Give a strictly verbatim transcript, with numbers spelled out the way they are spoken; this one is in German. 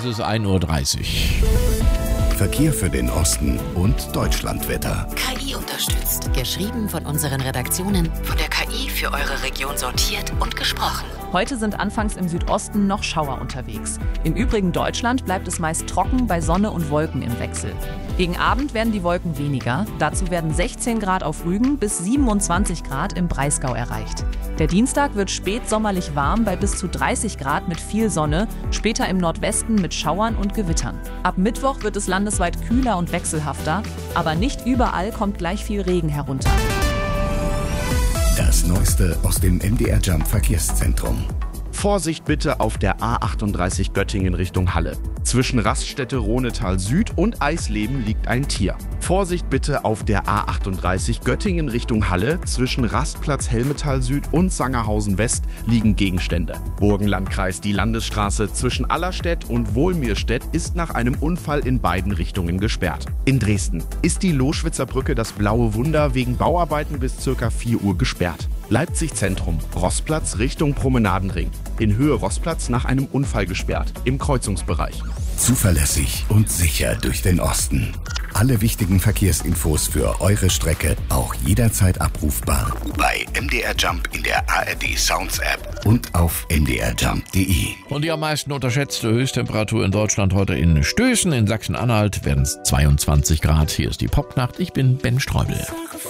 Es ist ein Uhr dreißig. Verkehr für den Osten und Deutschlandwetter. K I unterstützt. Geschrieben von unseren Redaktionen, von der K I für eure Region sortiert und gesprochen. Heute sind anfangs im Südosten noch Schauer unterwegs. Im übrigen Deutschland bleibt es meist trocken bei Sonne und Wolken im Wechsel. Gegen Abend werden die Wolken weniger. Dazu werden sechzehn Grad auf Rügen bis siebenundzwanzig Grad im Breisgau erreicht. Der Dienstag wird spätsommerlich warm bei bis zu dreißig Grad mit viel Sonne, später im Nordwesten mit Schauern und Gewittern. Ab Mittwoch wird es landesweit kühler und wechselhafter, aber nicht überall kommt gleich viel Regen herunter. Das Neueste aus dem M D R Jump Verkehrszentrum. Vorsicht bitte auf der A achtunddreißig Göttingen Richtung Halle. Zwischen Raststätte Rohnetal Süd und Eisleben liegt ein Tier. Vorsicht bitte auf der A achtunddreißig Göttingen Richtung Halle. Zwischen Rastplatz Helmetal Süd und Sangerhausen West liegen Gegenstände. Burgenlandkreis, die Landesstraße zwischen Allerstedt und Wohlmirstedt ist nach einem Unfall in beiden Richtungen gesperrt. In Dresden ist die Loschwitzer Brücke das Blaue Wunder wegen Bauarbeiten bis ca. vier Uhr gesperrt. Leipzig Zentrum, Rossplatz Richtung Promenadenring. In Höhe Rossplatz nach einem Unfall gesperrt, im Kreuzungsbereich. Zuverlässig und sicher durch den Osten. Alle wichtigen Verkehrsinfos für eure Strecke auch jederzeit abrufbar bei M D R Jump in der A R D Sounds App und auf m d r jump punkt d e. Und die am meisten unterschätzte Höchsttemperatur in Deutschland heute in Stößen. In Sachsen-Anhalt werden es zweiundzwanzig Grad. Hier ist die Popnacht. Ich bin Ben Streubel.